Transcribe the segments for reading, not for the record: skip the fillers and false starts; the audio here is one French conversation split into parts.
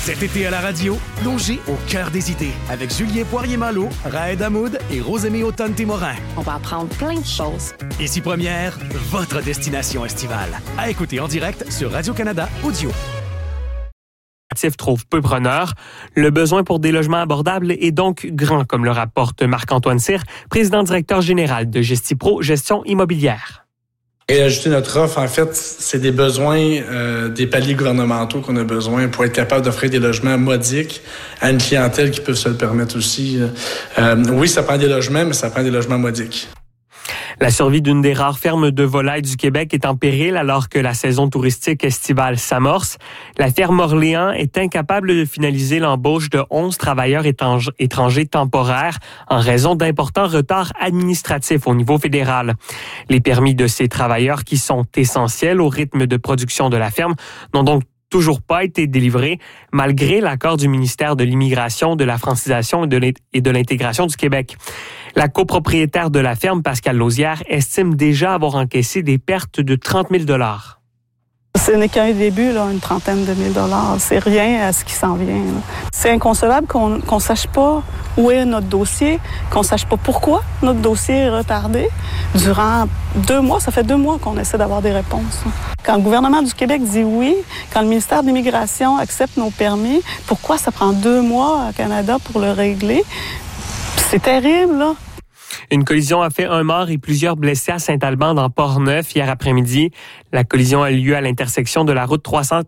Cet été à la radio, plongez au cœur des idées avec Julien Poirier-Malo, Raed Hamoud et Rosemée Automne-Témorin. On va apprendre plein de choses. Ici Première, votre destination estivale. À écouter en direct sur Radio-Canada Audio. Trouve peu preneur. Le besoin pour des logements abordables est donc grand, comme le rapporte Marc-Antoine Cyr, président-directeur général de Gestipro Gestion immobilière. Et ajouter notre offre, en fait, c'est des besoins, des paliers gouvernementaux qu'on a besoin pour être capable d'offrir des logements modiques à une clientèle qui peut se le permettre aussi. Oui, ça prend des logements, mais ça prend des logements modiques. La survie d'une des rares fermes de volailles du Québec est en péril alors que la saison touristique estivale s'amorce. La ferme Orléans est incapable de finaliser l'embauche de 11 travailleurs étrangers temporaires en raison d'importants retards administratifs au niveau fédéral. Les permis de ces travailleurs, qui sont essentiels au rythme de production de la ferme, n'ont donc toujours pas été délivrés, malgré l'accord du ministère de l'Immigration, de la francisation et de l'intégration du Québec. La copropriétaire de la ferme, Pascale Lausière, estime déjà avoir encaissé des pertes de 30 000 $. Ce n'est qu'un début, là, une trentaine de $1000. C'est rien à ce qui s'en vient. Là. C'est inconcevable qu'on sache pas où est notre dossier, qu'on sache pas pourquoi notre dossier est retardé. Durant 2 mois, ça fait 2 mois qu'on essaie d'avoir des réponses. Quand le gouvernement du Québec dit oui, quand le ministère de l'Immigration accepte nos permis, pourquoi ça prend 2 mois au Canada pour le régler? C'est terrible, là. Une collision a fait un mort et plusieurs blessés à Saint-Alban dans Port-Neuf hier après-midi. La collision a lieu à l'intersection de la route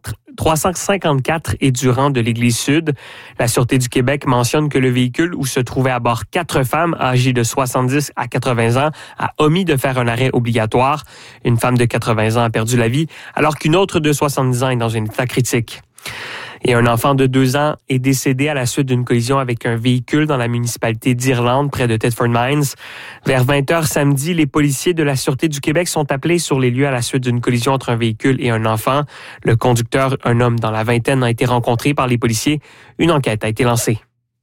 354 et du rang de l'Église Sud. La Sûreté du Québec mentionne que le véhicule où se trouvaient à bord 4 femmes âgées de 70 à 80 ans a omis de faire un arrêt obligatoire. Une femme de 80 ans a perdu la vie alors qu'une autre de 70 ans est dans un état critique. Et un enfant de 2 ans est décédé à la suite d'une collision avec un véhicule dans la municipalité d'Irlande, près de Thetford Mines. Vers 20h samedi, les policiers de la Sûreté du Québec sont appelés sur les lieux à la suite d'une collision entre un véhicule et un enfant. Le conducteur, un homme dans la vingtaine, a été rencontré par les policiers. Une enquête a été lancée.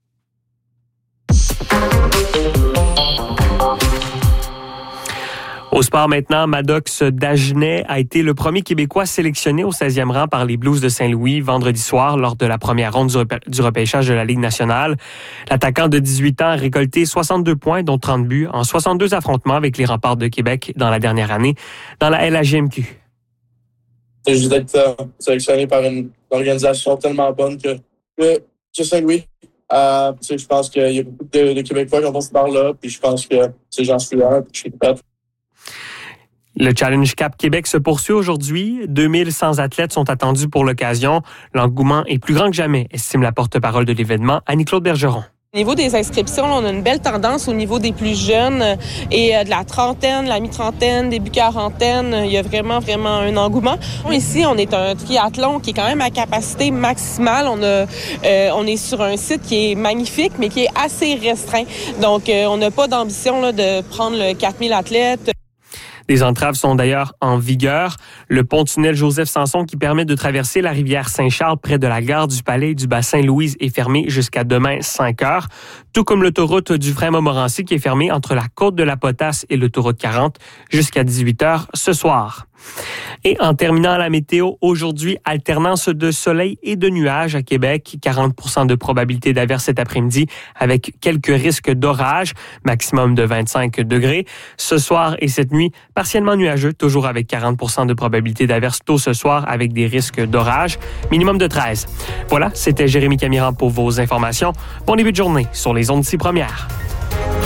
Au sport maintenant, Maddox Dagenet a été le premier Québécois sélectionné au 16e rang par les Blues de Saint-Louis vendredi soir lors de la première ronde du repêchage de la Ligue nationale. L'attaquant de 18 ans a récolté 62 points, dont 30 buts, en 62 affrontements avec les Remparts de Québec dans la dernière année dans la LHJMQ. C'est juste d'être sélectionné par une organisation tellement bonne que Saint-Louis. Je pense qu'il y a beaucoup de Québécois qui ont passé par là, puis je pense que j'en suis là, puis je suis prêt. Le Challenge Cap Québec se poursuit aujourd'hui. 2100 athlètes sont attendus pour l'occasion. L'engouement est plus grand que jamais, estime la porte-parole de l'événement, Annie-Claude Bergeron. Au niveau des inscriptions, on a une belle tendance au niveau des plus jeunes et de la trentaine, la mi-trentaine, début quarantaine. Il y a vraiment un engouement. Ici, on est un triathlon qui est quand même à capacité maximale. On est sur un site qui est magnifique, mais qui est assez restreint. Donc, on n'a pas d'ambition là, de prendre le 4000 athlètes. Des entraves sont d'ailleurs en vigueur. Le pont-tunnel Joseph-Sanson qui permet de traverser la rivière Saint-Charles près de la gare du Palais et du bassin Louise est fermé jusqu'à demain 5 heures. Tout comme l'autoroute du Dufresne-Montmorency qui est fermée entre la côte de la Potasse et l'autoroute 40 jusqu'à 18 heures ce soir. Et en terminant la météo, aujourd'hui, alternance de soleil et de nuages à Québec. 40% de probabilité d'averse cet après-midi avec quelques risques d'orage, maximum de 25 degrés. Ce soir et cette nuit, partiellement nuageux, toujours avec 40% de probabilité d'averse tôt ce soir avec des risques d'orage, minimum de 13. Voilà, c'était Jérémy Camiran pour vos informations. Bon début de journée sur les ondes d'ici Première.